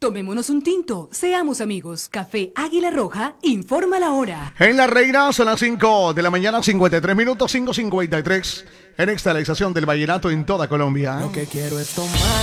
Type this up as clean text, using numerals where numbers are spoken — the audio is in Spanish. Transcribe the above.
Tomémonos un tinto, seamos amigos. Café Águila Roja, informa la hora. En La Reina son las 5 de la mañana, 53 minutos, 5:53. En esta estación del vallenato en toda Colombia. Lo que quiero es tomar.